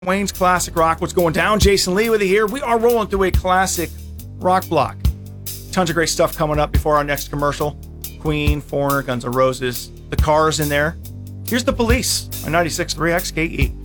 Wayne's Classic Rock. What's going down? Jason Lee with you here. We are rolling through a classic rock block. Tons of great stuff coming up before our next commercial. Queen, Foreigner, Guns N' Roses, The Cars in there. Here's The Police on 96.3 XKE.